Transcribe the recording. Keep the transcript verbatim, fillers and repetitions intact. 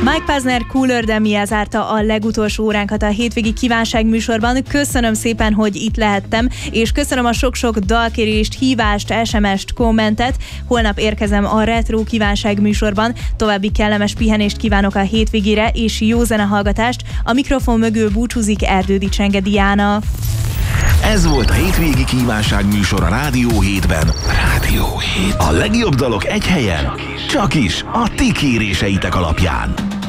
Mike Posner Cooler Than Me zárta a legutolsó óránkat a hétvégi kívánság műsorban. Köszönöm szépen, hogy itt lehettem, és köszönöm a sok-sok dalkérést, hívást, es em est, kommentet. Holnap érkezem a Retro kívánság műsorban. További kellemes pihenést kívánok a hétvégére, és jó zenehallgatást. A mikrofon mögül búcsúzik Erdődi Csenge Diana. Ez volt a hétvégi kívánság műsor a Rádió hétben. Rádió hét. A legjobb dalok egy helyen, csak is a ti kéréseitek alapján.